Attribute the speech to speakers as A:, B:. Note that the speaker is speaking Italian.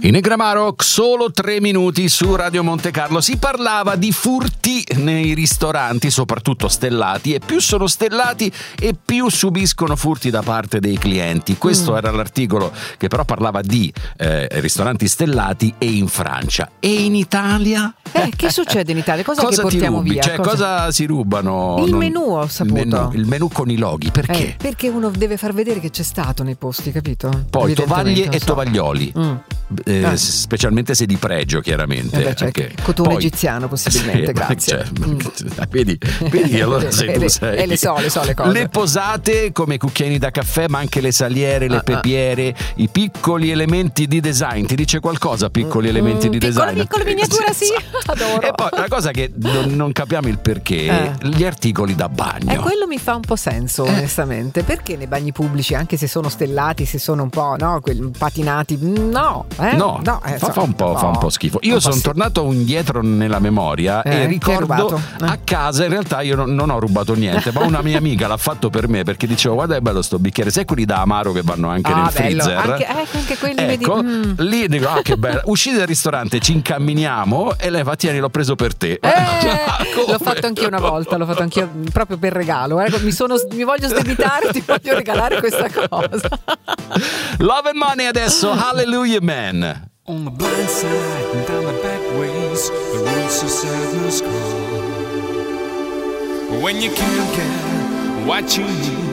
A: In Negramaro, solo 3 minuti su Radio Monte Carlo. Si parlava di furti nei ristoranti, soprattutto stellati, e più sono stellati e più subiscono furti da parte dei clienti. Questo era l'articolo che però parlava di ristoranti stellati e in Francia. E in Italia?
B: Che succede in Italia? Cosa che portiamo
A: ti rubi?
B: via?
A: Cioè, cosa si rubano?
B: Il menù, ho saputo.
A: Il menù con i loghi, perché?
B: Perché uno deve far vedere che c'è stato nei posti, capito?
A: Poi tovaglie e tovaglioli. Specialmente se di pregio, chiaramente.
B: Cotone egiziano possibilmente, grazie.
A: Vedi allora se tu sei.
B: Le so le cose.
A: Le posate come cucchiaini da caffè, ma anche le saliere, le pepiere, i piccoli elementi di design. Ti dice qualcosa, piccoli elementi di design?
B: Piccole miniature, sì. Adoro.
A: E poi la cosa che non capiamo il perché, gli articoli da bagno.
B: Quello mi fa un po' senso, onestamente. Perché nei bagni pubblici, anche se sono stellati, se sono un po' patinati, fa un po' schifo. Io sono tornato indietro nella memoria e ricordo a casa, in realtà io non ho rubato niente, ma una mia amica l'ha fatto per me, perché dicevo: guarda, è bello sto bicchiere, sai quelli da amaro che vanno anche nel freezer? Anche quelli,
A: ecco, vedi? Lì dico: che bello. Uscite dal ristorante, ci incamminiamo e lei fa: tieni, l'ho preso per te.
B: L'ho fatto anch'io una volta, proprio per regalo. Mi voglio sdebitare, ti voglio regalare questa cosa.
A: Love and Money adesso, Hallelujah Man.
C: On the blind side and down the back ways, the roots of sadness crawl. When you can't get what you need,